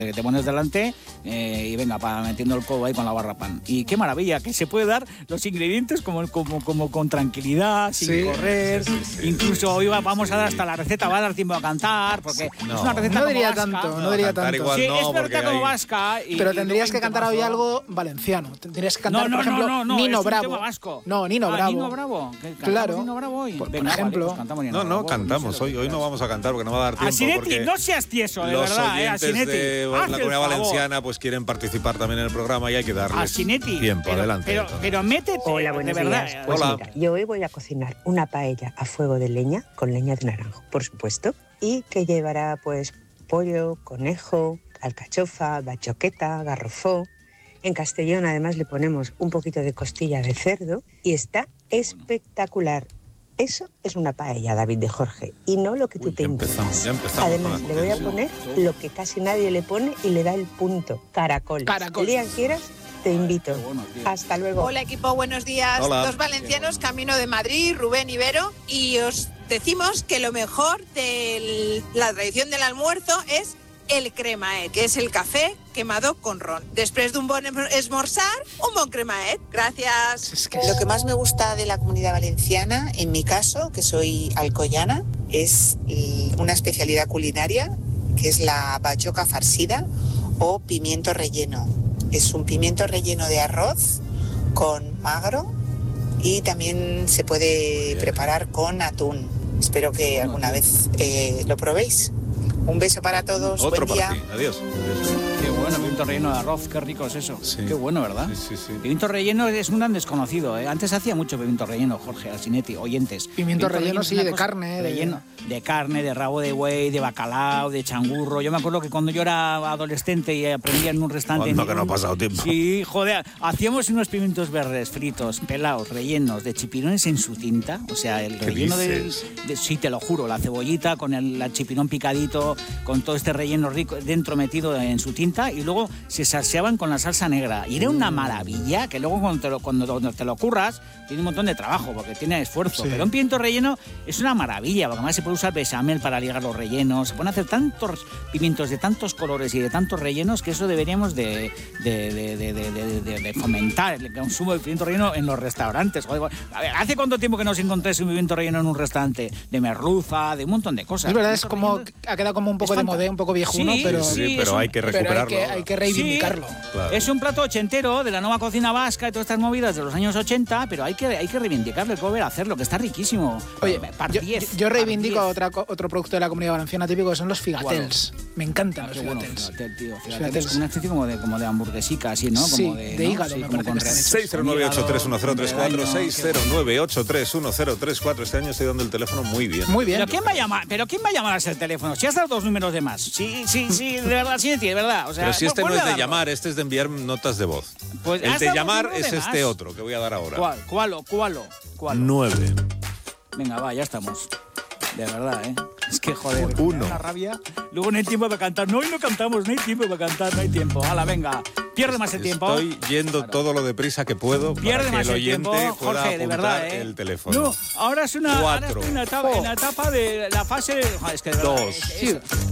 que te pones delante y venga, metiendo el codo ahí con la barra pan. Y qué maravilla, que se puede dar los ingredientes como con tranquilidad, sin correr. Sí. Incluso hoy vamos a dar hasta la receta, va a dar tiempo a cantar, porque es una receta no como diría vasca. No diría tanto. Sí, es una receta como vasca. Pero tendrías que cantar hoy algo valenciano. Tendrías que cantar, por ejemplo, Nino Bravo. No, Nino Bravo. Nino Bravo. Claro. Nino Bravo hoy. Por ejemplo. No, cantamos. Hoy no vamos a cantar porque no va a dar tiempo. Asinetti, no seas tieso, de verdad. Los oyentes de la Comunidad Valenciana pues quieren participar también en el programa y hay que darles tiempo. Adelante. Pero métete. Hola, buenos días. Pues hola. Mira, yo hoy voy a cocinar una paella a fuego de leña, con leña de naranjo, por supuesto, y que llevará pues pollo, conejo, alcachofa, bachoqueta, garrofó. En Castellón además le ponemos un poquito de costilla de cerdo y está espectacular. Eso es una paella, David de Jorge, y no lo que tú te inventas. Además, le voy a poner lo que casi nadie le pone y le da el punto, caracoles. El día que quieras, te invito. Hasta luego. Hola, equipo, buenos días. Hola. Dos valencianos, camino de Madrid, Rubén y Vero, y os decimos que lo mejor de la tradición del almuerzo es el cremaet, que es el café quemado con ron. Después de un buen esmorzar, un bon cremaet. Gracias. Lo que más me gusta de la Comunidad Valenciana, en mi caso, que soy alcoyana, es una especialidad culinaria, que es la bachoca farcida o pimiento relleno. Es un pimiento relleno de arroz con magro y también se puede preparar con atún. Espero que alguna vez lo probéis. Un beso para todos. Otro buen día. para ti. Adiós. Qué bueno, pimiento relleno de arroz, qué rico es eso. Sí. Qué bueno, ¿verdad? Sí. Pimiento relleno es un gran desconocido, ¿eh? Antes hacía mucho pimiento relleno, Jorge Asinetti, oyentes. Pimiento relleno, sí, de carne. Relleno de carne, de rabo de buey, de bacalao, de changurro. Yo me acuerdo que cuando yo era adolescente y aprendía en un restaurante... Anda que no ha pasado tiempo. Sí, joder, hacíamos unos pimientos verdes fritos, pelados, rellenos de chipirones en su tinta. O sea, el relleno sí, te lo juro, la cebollita con el chipirón picadito, con todo este relleno rico dentro metido en su tinta, y luego se salseaban con la salsa negra. Y era una maravilla, que luego cuando te lo curras, tiene un montón de trabajo, porque tiene esfuerzo. Sí. Pero un pimiento relleno es una maravilla, porque además se puede usar bechamel para ligar los rellenos. Se pueden hacer tantos pimientos de tantos colores y de tantos rellenos que eso deberíamos de fomentar el consumo de pimiento relleno en los restaurantes. Joder, a ver, ¿hace cuánto tiempo que no os encontráis un pimiento relleno en un restaurante? De merluza, de un montón de cosas. Es verdad, es como ha quedado como un poco de modé, un poco viejuno, pero hay que recuperarlo. Pero hay que reivindicarlo. Sí, claro. Es un plato ochentero de la nueva cocina vasca y todas estas movidas de los años 80, pero hay que reivindicarlo, hay que volver a hacerlo, que está riquísimo. Oye, yo reivindico otro producto de la Comunidad Valenciana típico, que son los figatels. Me encantan los figatels. Figatels es una especie como de hamburguesica, así, ¿no? Sí, como de hígado, me parece que están hechos. 609831034, 609831034. Este año estoy dando el teléfono muy bien. Muy bien. ¿Pero quién va a llamar a ese teléfono? Si has dado 2 números de más. Sí, de verdad, sí, de verdad. O sea, pero si este no es de llamar, este es de enviar notas de voz. Pues el de llamar es este otro que voy a dar ahora. ¿Cuál? 9. Venga, va, ya estamos. De verdad, ¿eh? Es que, joder, 1. La rabia. Luego no hay tiempo para cantar. No, hoy no cantamos, no hay tiempo para cantar, no hay tiempo. Hala, venga. Pierde más el tiempo. Estoy yendo todo lo deprisa que puedo Pierde para que más el oyente tiempo, pueda Jorge, de verdad, el teléfono. No, ahora es una etapa de la fase... Es que de verdad, 2.